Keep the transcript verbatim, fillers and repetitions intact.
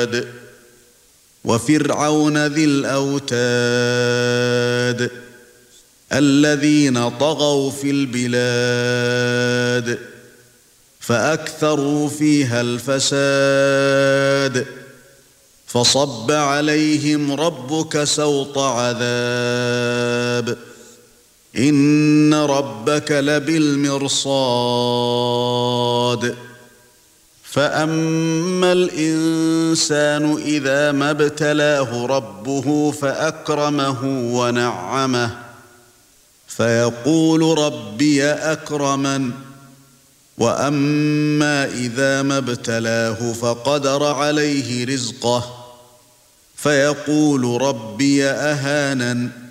العباد وفرعون ذي الأوتاد الذين طغوا في البلاد فأكثروا فيها الفساد فصب عليهم ربك سوط عذاب إن ربك لبالمرصاد فأما الإنسان إذا ما ابتلاه ربه فأكرمه ونعمه فيقول ربي أكرمن وأما إذا ما ابتلاه فقدر عليه رزقه فيقول ربي أهانن